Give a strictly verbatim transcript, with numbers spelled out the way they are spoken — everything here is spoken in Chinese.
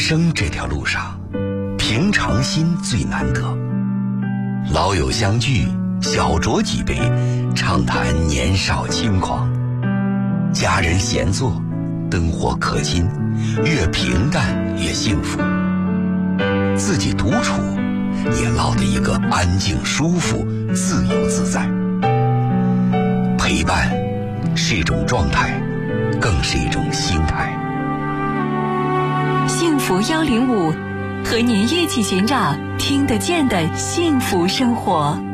生这条路上，平常心最难得。老友相聚，小酌几杯，畅谈年少轻狂。家人闲坐，灯火可亲，越平淡越幸福。自己独处，也落得一个安静舒服、自由自在。陪伴是一种状态，更是一种心态。 幸福一零五，和您一起寻找听得见的幸福生活。